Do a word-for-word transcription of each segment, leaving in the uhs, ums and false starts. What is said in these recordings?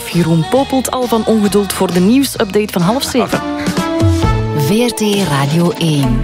verslaggever Jeroen popelt al van ongeduld voor de nieuwsupdate van half zeven. V R T Radio één.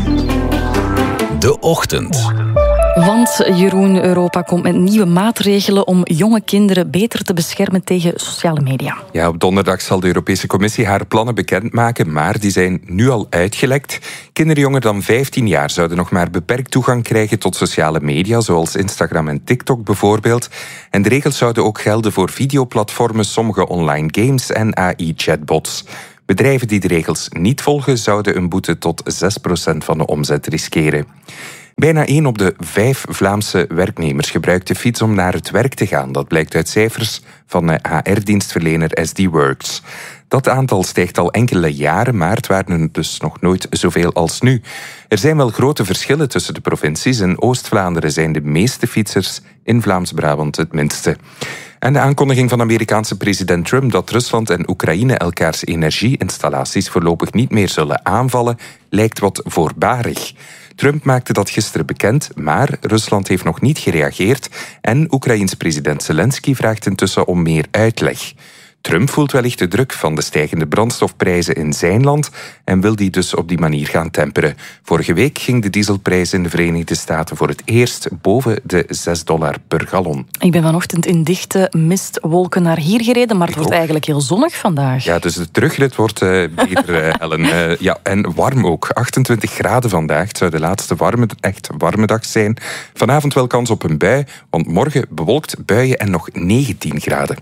De Ochtend. Want Jeroen, Europa komt met nieuwe maatregelen om jonge kinderen beter te beschermen tegen sociale media. Ja, op donderdag zal de Europese Commissie haar plannen bekendmaken, maar die zijn nu al uitgelekt. Kinderen jonger dan vijftien jaar zouden nog maar beperkt toegang krijgen tot sociale media, zoals Instagram en TikTok bijvoorbeeld. En de regels zouden ook gelden voor videoplatformen, sommige online games en A I-chatbots. Bedrijven die de regels niet volgen, zouden een boete tot zes procent van de omzet riskeren. Bijna één op de vijf Vlaamse werknemers gebruikt de fiets om naar het werk te gaan. Dat blijkt uit cijfers van H R-dienstverlener S D Works. Dat aantal stijgt al enkele jaren, maar het waren er dus nog nooit zoveel als nu. Er zijn wel grote verschillen tussen de provincies. In Oost-Vlaanderen zijn de meeste fietsers, in Vlaams-Brabant het minste. En de aankondiging van Amerikaanse president Trump dat Rusland en Oekraïne elkaars energieinstallaties voorlopig niet meer zullen aanvallen, lijkt wat voorbarig. Trump maakte dat gisteren bekend, maar Rusland heeft nog niet gereageerd en Oekraïens president Zelensky vraagt intussen om meer uitleg. Trump voelt wellicht de druk van de stijgende brandstofprijzen in zijn land en wil die dus op die manier gaan temperen. Vorige week ging de dieselprijs in de Verenigde Staten voor het eerst boven de zes dollar per gallon. Ik ben vanochtend in dichte mistwolken naar hier gereden, maar het Ik wordt ook. eigenlijk heel zonnig vandaag. Ja, dus de terugrit wordt uh, beter, uh, Ellen. Uh, ja, en warm ook. achtentwintig graden vandaag. Het zou de laatste warme, echt warme dag zijn. Vanavond wel kans op een bui, want morgen bewolkt, buien en nog negentien graden.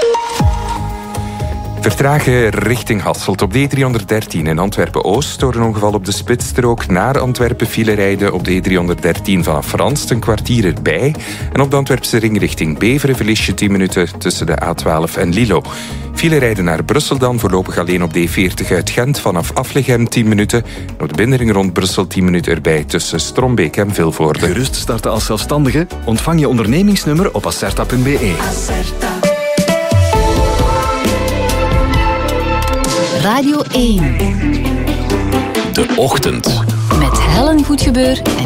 Vertragen richting Hasselt op de E driehonderddertien in Antwerpen-Oost. Door een ongeval op de spitsstrook naar Antwerpen file rijden op de E driehonderddertien vanaf Ranst een kwartier erbij. En op de Antwerpse ring richting Beveren verlies je tien minuten tussen de A twaalf en Lilo. File rijden naar Brussel dan voorlopig alleen op de E veertig uit Gent vanaf Aflegem tien minuten. En op de binnenring rond Brussel tien minuten erbij tussen Strombeek en Vilvoorde. Gerust starten als zelfstandige? Ontvang je ondernemingsnummer op acerta punt b e. Radio één. De Ochtend. Met Helen Goedgebeur en